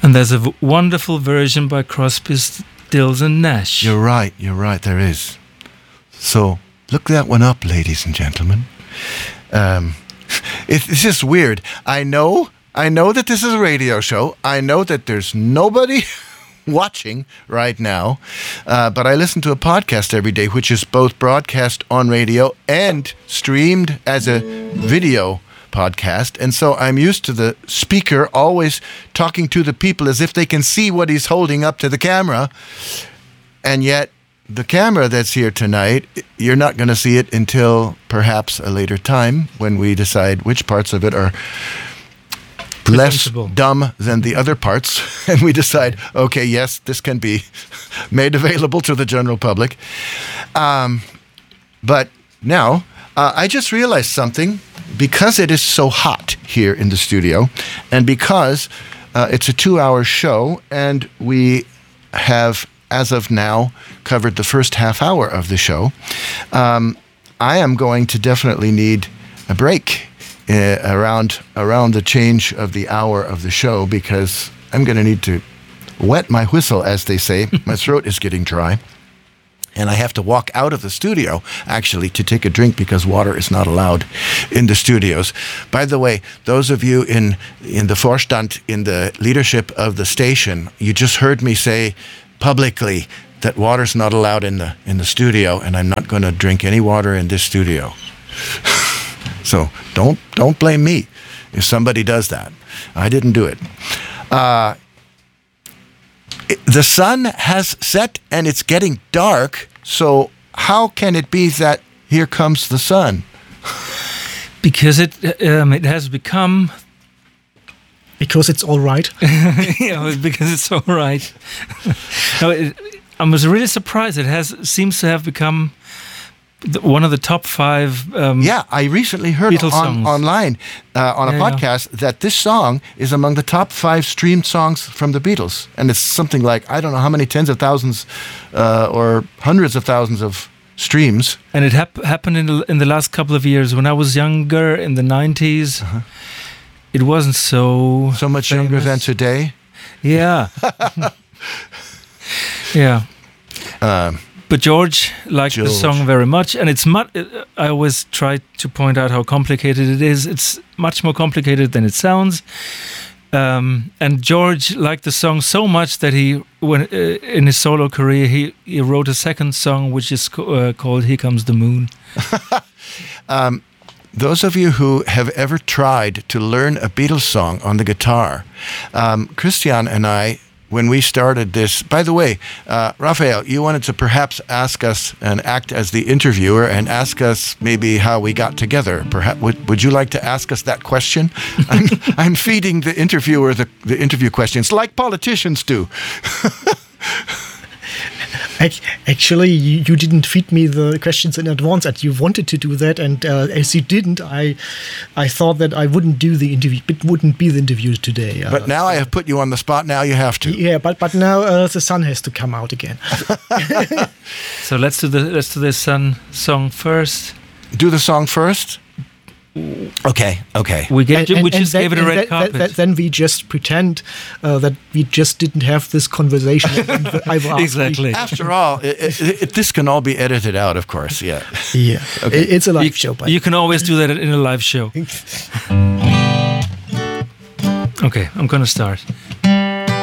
And there's a wonderful version by Crosby, Stills and Nash. You're right, there is. So, look that one up, ladies and gentlemen. It's just weird. I know that this is a radio show. I know that there's nobody watching right now, but I listen to a podcast every day, which is both broadcast on radio and streamed as a video podcast. And so I'm used to the speaker always talking to the people as if they can see what he's holding up to the camera. And yet, the camera that's here tonight, you're not going to see it until perhaps a later time when we decide which parts of it are less dumb than the other parts. And we decide, okay, yes, this can be made available to the general public. But now, I just realized something. Because it is so hot here in the studio, and because it's a 2-hour show, and we have, as of now, covered the first half hour of the show, I am going to definitely need a break around the change of the hour of the show, because I'm going to need to wet my whistle, as they say. My throat is getting dry. And I have to walk out of the studio, actually, to take a drink because water is not allowed in the studios. By the way, those of you in the Vorstand, in the leadership of the station, you just heard me say publicly that water's not allowed in the studio, and I'm not going to drink any water in this studio. So don't blame me if somebody does that. I didn't do it. The sun has set and it's getting dark, so how can it be that here comes the sun? Because it has become... Because it's all right? Yeah, because it's all right. No, I was really surprised. It seems to have become one of the top 5 I recently heard online on a podcast that this song is among the top 5 streamed songs from the Beatles. And it's something like, I don't know how many tens of thousands or hundreds of thousands of streams. And it happened in the last couple of years. When I was younger, in the 90s, it wasn't so much famous. Younger than today. Yeah. Yeah. But George liked the song very much, and I always try to point out how complicated it is. It's much more complicated than it sounds. And George liked the song so much that in his solo career, he wrote a second song, which is called "Here Comes the Moon." Those of you who have ever tried to learn a Beatles song on the guitar, Christian and I, when we started this, by the way, Raphael, you wanted to perhaps ask us and act as the interviewer and ask us maybe how we got together. Perhaps would you like to ask us that question? I'm feeding the interviewer the interview questions like politicians do. Actually, you didn't feed me the questions in advance, and you wanted to do that, and as you didn't, I thought that I wouldn't do the interview. It wouldn't be the interview today. But now I have put you on the spot. Now you have to. Yeah, but now the sun has to come out again. So let's do the sun song first. Do the song first. Okay. We just gave it a red carpet. Then we just pretend that we just didn't have this conversation. Exactly. After all, this can all be edited out, of course. Yeah. Yeah. Okay. It's a live show. You can always do that in a live show. Okay, I'm going to start.